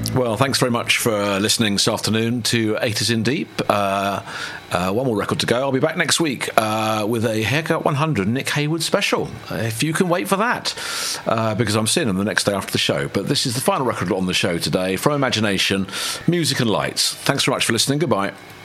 Well, thanks very much for listening this afternoon to 80s in Deep. One more record to go. I'll be back next week with a Haircut 100 Nick Hayward special, if you can wait for that, because I'm seeing him the next day after the show. But this is the final record on the show today from Imagination, Music and Lights. Thanks very much for listening. Goodbye.